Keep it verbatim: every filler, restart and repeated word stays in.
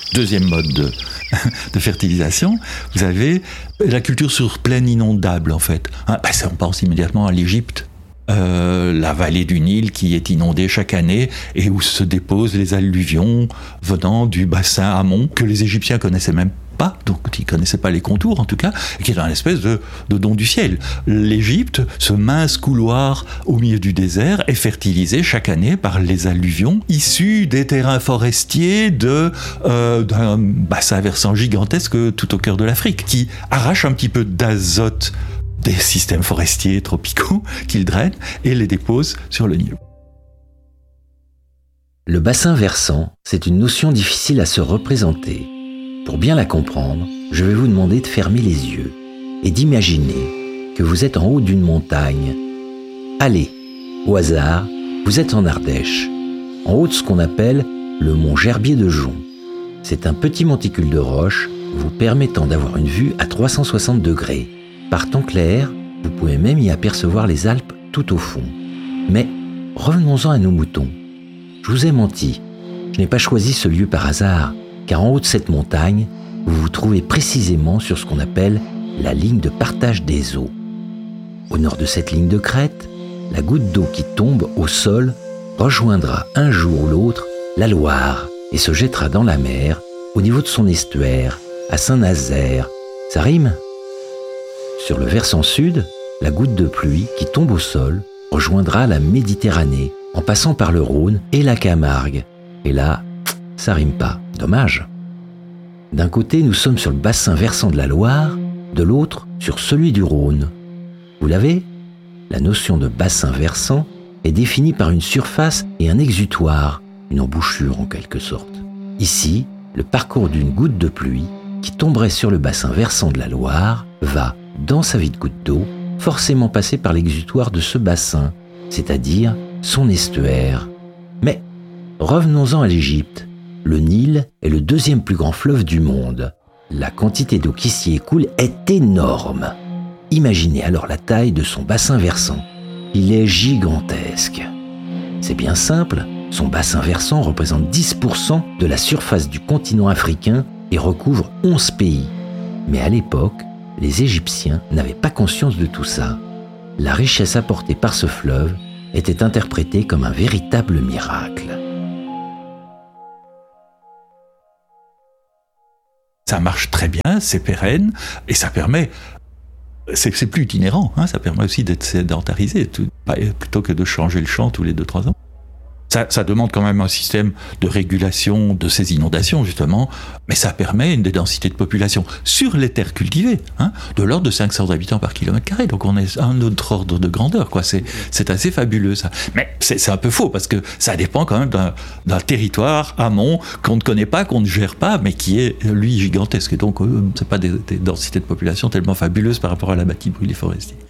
Deuxième mode de, de fertilisation, vous avez la culture sur plaine inondable, en fait. Hein, bah ça, on pense immédiatement à l'Égypte. Euh, la vallée du Nil qui est inondée chaque année et où se déposent les alluvions venant du bassin Amon, que les Égyptiens connaissaient même pas, donc ils ne connaissaient pas les contours en tout cas, et qui est un espèce de, de don du ciel. L'Égypte, ce mince couloir au milieu du désert, est fertilisé chaque année par les alluvions issus des terrains forestiers de, euh, d'un bassin versant gigantesque tout au cœur de l'Afrique, qui arrache un petit peu d'azote des systèmes forestiers tropicaux qu'ils drainent et les déposent sur le Nil. Le bassin versant, c'est une notion difficile à se représenter. Pour bien la comprendre, je vais vous demander de fermer les yeux et d'imaginer que vous êtes en haut d'une montagne. Allez, au hasard, vous êtes en Ardèche, en haut de ce qu'on appelle le mont Gerbier de Jonc. C'est un petit monticule de roche vous permettant d'avoir une vue à trois cent soixante degrés. Par temps clair, vous pouvez même y apercevoir les Alpes tout au fond. Mais revenons-en à nos moutons. Je vous ai menti, je n'ai pas choisi ce lieu par hasard, car en haut de cette montagne, vous vous trouvez précisément sur ce qu'on appelle la ligne de partage des eaux. Au nord de cette ligne de crête, la goutte d'eau qui tombe au sol rejoindra un jour ou l'autre la Loire et se jettera dans la mer au niveau de son estuaire, à Saint-Nazaire. Ça rime ? Sur le versant sud, la goutte de pluie qui tombe au sol rejoindra la Méditerranée en passant par le Rhône et la Camargue. Et là, ça rime pas. Dommage. D'un côté, nous sommes sur le bassin versant de la Loire, de l'autre, sur celui du Rhône. Vous l'avez ? La notion de bassin versant est définie par une surface et un exutoire, une embouchure en quelque sorte. Ici, le parcours d'une goutte de pluie qui tomberait sur le bassin versant de la Loire va, dans sa vie de goutte d'eau, forcément passer par l'exutoire de ce bassin, c'est-à-dire son estuaire. Mais revenons-en à l'Égypte. Le Nil est le deuxième plus grand fleuve du monde. La quantité d'eau qui s'y écoule est énorme. Imaginez alors la taille de son bassin versant. Il est gigantesque. C'est bien simple, son bassin versant représente dix pour cent de la surface du continent africain et recouvre onze pays. Mais à l'époque, les Égyptiens n'avaient pas conscience de tout ça. La richesse apportée par ce fleuve était interprétée comme un véritable miracle. Ça marche très bien, c'est pérenne, et ça permet, c'est, c'est plus itinérant, hein, ça permet aussi d'être sédentarisé, tout, plutôt que de changer le champ tous les deux trois ans. Ça, ça demande quand même un système de régulation de ces inondations, justement, mais ça permet une densité de population sur les terres cultivées, hein, de l'ordre de cinq cents habitants par kilomètre carré. Donc on est à un autre ordre de grandeur, quoi. C'est, c'est assez fabuleux, ça. Mais c'est, c'est un peu faux, parce que ça dépend quand même d'un, d'un territoire amont qu'on ne connaît pas, qu'on ne gère pas, mais qui est, lui, gigantesque. Et donc, euh, c'est pas des, des densités de population tellement fabuleuses par rapport à la bâtie brûlée forestière.